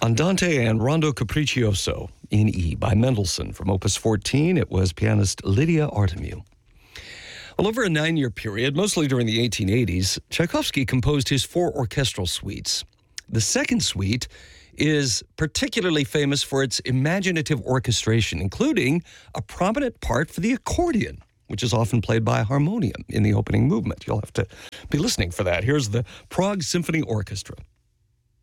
Andante and Rondo Capriccioso in E by Mendelssohn. From Opus 14, it was pianist Lydia Artemiou. Well, over a 9-year period, mostly during the 1880s, Tchaikovsky composed his 4 orchestral suites. The second suite is particularly famous for its imaginative orchestration, including a prominent part for the accordion, which is often played by a harmonium in the opening movement. You'll have to be listening for that. Here's the Prague Symphony Orchestra.